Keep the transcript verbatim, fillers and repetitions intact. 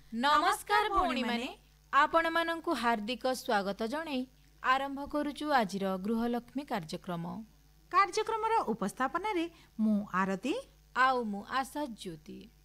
नमस्कार भौणी माने आपण मानंकु हार्दिक स्वागत जणाई आरंभ करूचु आजिर गृहलक्ष्मी कार्यक्रम कार्यक्रम उपस्थापन रे मु आरती आउ मु आशा ज्योति।